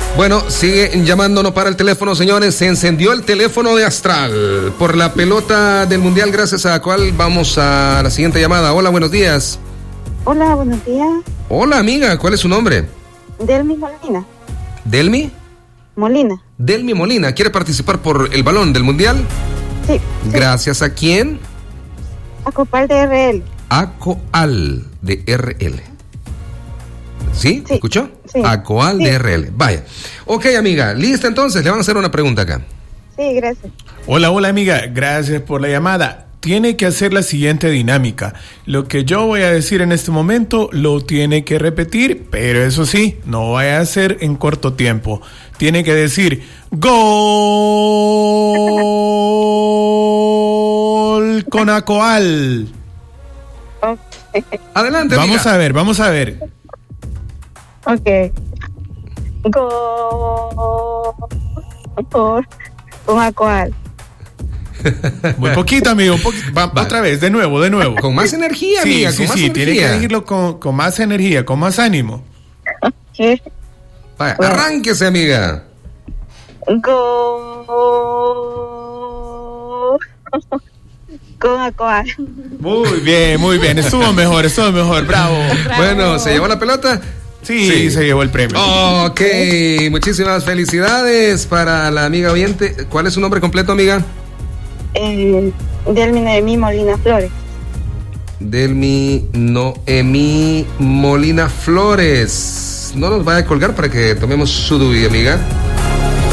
Bueno, sigue llamando, no para el teléfono, señores. Se encendió el teléfono de Astral por la pelota del Mundial, gracias a la cual vamos a la siguiente llamada. Hola, buenos días. Hola, buenos días. Hola, amiga, ¿cuál es su nombre? Delmi Molina. ¿Delmi? Molina. Delmi Molina, ¿quiere participar por el balón del Mundial? Sí. ¿Gracias a quién? A Copal de RL. Acoal de RL. ¿Sí? Sí. ¿Escuchó? Sí. Acoal de RL. Vaya. Ok, amiga, lista entonces, le van a hacer una pregunta acá. Sí, gracias. Hola, amiga, gracias por la llamada. Tiene que hacer la siguiente dinámica. Lo que yo voy a decir en este momento lo tiene que repetir, pero eso sí, no vaya a ser en corto tiempo. Tiene que decir gol con Acoal. Okay. Adelante, vamos amiga. Vamos a ver. Ok. Gol con Acoal. Muy poquito, amigo. Vale. Otra vez, de nuevo. Con más energía, amiga. Sí, con más sí, energía. tiene que decirlo con más energía, con más ánimo. ¿Qué? Vaya, Bueno. arránquese, amiga. Gol con Acoal. Muy bien. Estuvo mejor. Bravo. Bueno, ¿se llevó la pelota? Sí, se llevó el premio. Ok, muchísimas felicidades para la amiga oyente. ¿Cuál es su nombre completo, amiga? Delmi Noemí Molina Flores. Delmi Noemí Molina Flores. No nos vaya a colgar para que tomemos su duda, amiga.